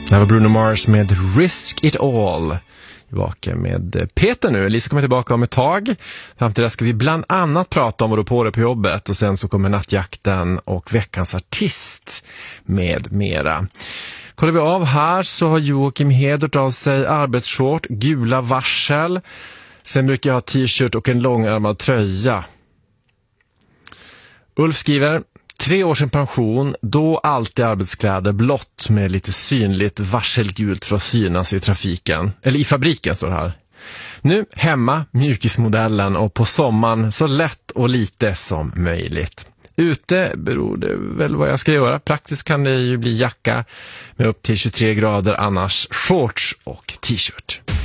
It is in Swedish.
Det här var Bruno Mars med Risk It All. Tillbaka med Peter nu. Lisa kommer tillbaka om ett tag. Fram till det ska vi bland annat prata om vad du på det på jobbet. Och sen så kommer nattjakten och veckans artist med mera. Kollar vi av här så har Joakim Hedert av sig arbetsshort, gula varsel. Sen brukar jag ha t-shirt och en långärmad tröja. Ulf skriver: 3 år sedan pension, då alltid arbetskläder blått med lite synligt varselgult för att synas i trafiken. Eller i fabriken står det här. Nu hemma, mjukismodellen och på sommaren så lätt och lite som möjligt. Ute beror det väl vad jag ska göra. Praktiskt kan det ju bli jacka med upp till 23 grader, annars shorts och t-shirt.